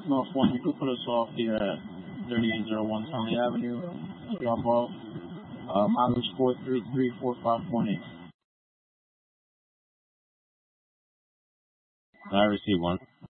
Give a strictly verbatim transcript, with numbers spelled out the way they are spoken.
North One, you could put us off here at thirty-eight oh one Tommy Avenue. Drop off. Uh, mileage four three three four five one eight. I received one.